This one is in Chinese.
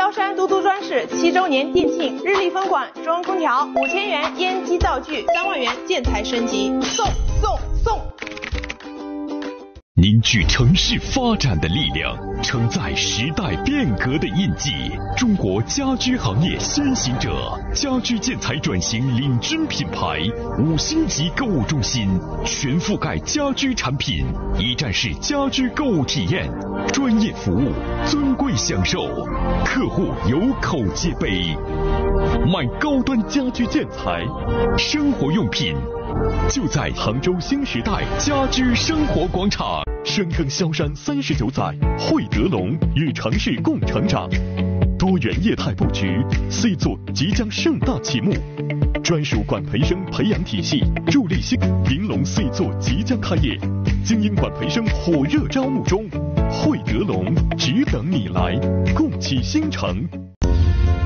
萧山都督专事7周年店庆，日立分馆中央空调5000元烟机灶具，3万元建材升级，送！ 凝聚城市发展的力量，承载时代变革的印记。中国家居行业先行者，家居建材转型领军品牌，5星级购物中心，全覆盖家居产品，一站式家居购物体验，专业服务，尊贵享受，客户有口皆碑。买高端家居建材、生活用品，就在杭州新时代家居生活广场。深耕萧山39载，汇德龙与城市共成长。多元业态布局 ，C 座即将盛大启幕，专属管培生培养体系助力新玲珑 C 座即将开业，精英管培生火热招募中。汇德龙只等你来，共启新城。